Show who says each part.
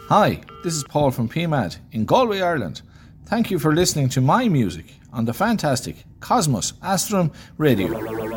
Speaker 1: Hi, this is Paul from PMAD in Galway, Ireland. Thank you for listening to my music on the fantastic Cosmos Astrum Radio.